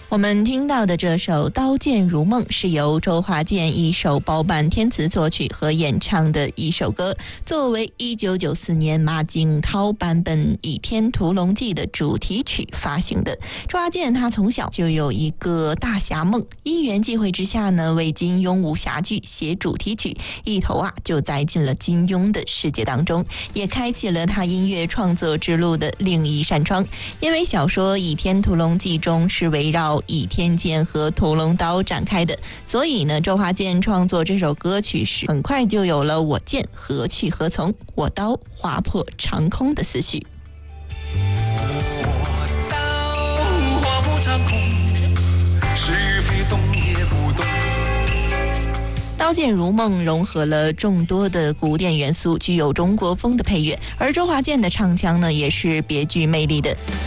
我们听到的这首《刀剑如梦》是由周华健一手包办填词作曲和演唱的一首歌，作为1994年马景涛版本《倚天屠龙记》的主题曲发行的。周华健他从小就有一个大侠梦，因缘际会之下呢，为金庸武侠剧写主题曲，一头就栽进了金庸的世界当中，也开启了他音乐创作之路的另一扇窗。因为小说《倚天屠龙记》中是围绕倚天剑和屠龙刀展开的，所以呢，周华健创作这首歌曲时，很快就有了我剑何去何从，我刀划破长空的思绪。 我刀划破长空，是非懂也不懂。 刀剑如梦融合了众多的古典元素，具有中国风的配乐，而周华健的唱腔呢，也是别具魅力的。